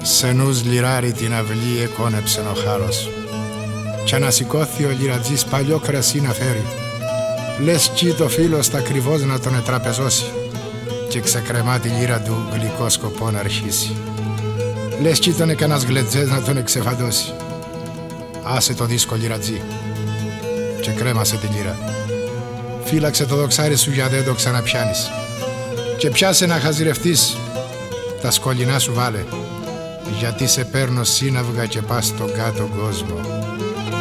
Σε νους λιράρι την αυλή εκόνεψεν ο χάρος κι ανασηκώθη ο λιρατζής παλιό κρασί να φέρει, λες κι το φίλος τα ακριβώς να τον ετραπεζώσει και ξεκρεμά τη λύρα του γλυκό σκοπό να αρχίσει, λες κι ήταν κανένας γλετζές να τον εξεφαντώσει. Άσε το δίσκο λιρατζή και κρέμασε τη λύρα. Φύλαξε το δοξάρι σου για δεν το ξαναπιάνεις και πιάσε να χαζιρευτείς, τα σκολινά σου βάλε, γιατί σε παίρνω σύναυγα και πας στον κάτω κόσμο.